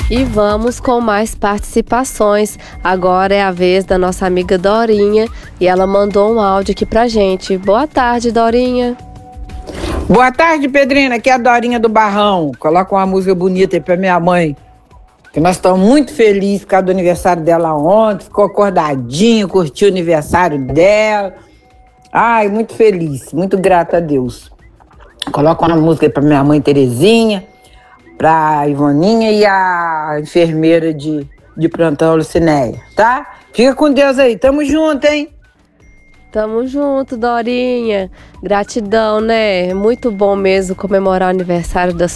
E vamos com mais participações. Agora é a vez da nossa amiga Dorinha e ela mandou um áudio aqui pra gente. Boa tarde, Dorinha. Boa tarde, Pedrina. Aqui é a Dorinha do Barrão. Coloca uma música bonita aí pra minha mãe, que nós estamos muito felizes por causa do aniversário dela ontem. Ficou acordadinho, curtiu o aniversário dela. Ai, muito feliz, muito grata a Deus. Coloca uma música aí pra minha mãe Terezinha, pra Ivoninha e a enfermeira de plantão, Lucinéia, tá? Fica com Deus aí, tamo junto, hein? Tamo junto, Dorinha. Gratidão, né? Muito bom mesmo comemorar o aniversário da